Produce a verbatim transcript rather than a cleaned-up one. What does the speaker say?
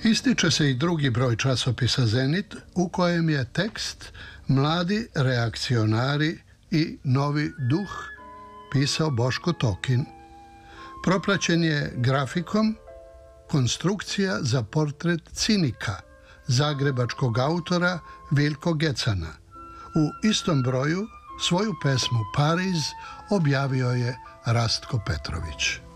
Ističe se i drugi broj časopisa Zenit u kojem je tekst Mladi reakcionari i novi duh pisao Boško Tokin. Propraćen je grafikom Konstrukcija za portret cinika zagrebačkog autora Viljko Gecana. U istom broju svoju pesmu Pariz objavio je Rastko Petrović.